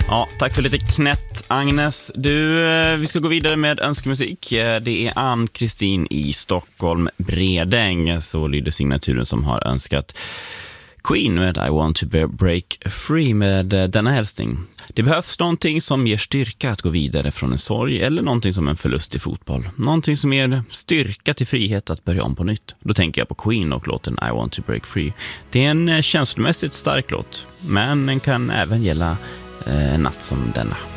Ja, tack för lite knätt, Agnes. Du, vi ska gå vidare med önskemusik. Det är Ann-Kristin i Stockholm, Bredäng, så lyder signaturen, som har önskat Queen med I want to break free med denna hälsning. Det behövs någonting som ger styrka att gå vidare från en sorg eller någonting som en förlust i fotboll. Någonting som ger styrka till frihet att börja om på nytt. Då tänker jag på Queen och låten I want to break free. Det är en känslomässigt stark låt, men den kan även gälla en natt som denna.